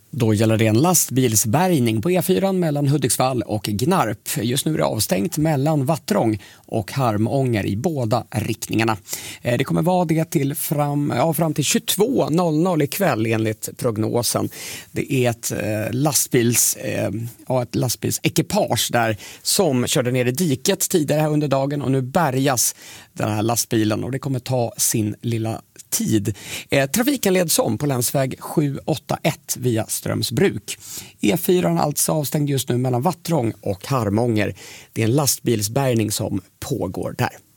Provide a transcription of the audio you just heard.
Då gäller det en lastbilsbärgning på E4 mellan Hudiksvall och Gnarp. Just nu är det avstängt mellan Vattrång och Harmånger i båda riktningarna. Det kommer vara det till fram till 22.00 ikväll enligt prognosen. Det är ett lastbilsekipage där som körde ner i diket tidigare under dagen och nu bärgas den här lastbilen och det kommer ta sin lilla tid. Trafiken leds om på länsväg 781 via Strömsbruk. E4 är alltså avstängd just nu mellan Vattrång och Harmånger. Det är en lastbilsbärgning som pågår där.